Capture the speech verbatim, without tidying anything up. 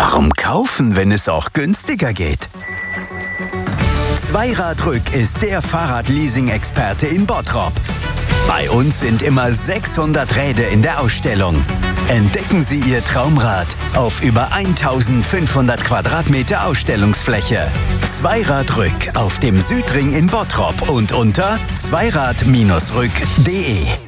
Warum kaufen, wenn es auch günstiger geht? Zweiradrück ist der Fahrradleasing-Experte in Bottrop. Bei uns sind immer sechshundert Räder in der Ausstellung. Entdecken Sie Ihr Traumrad auf über eintausendfünfhundert Quadratmeter Ausstellungsfläche. Zweiradrück auf dem Südring in Bottrop und unter zweirad Bindestrich rück punkt de.